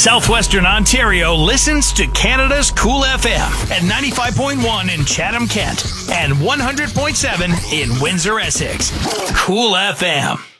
Southwestern Ontario listens to Canada's Cool FM at 95.1 in Chatham, Kent, and 100.7 in Windsor, Essex. Cool FM.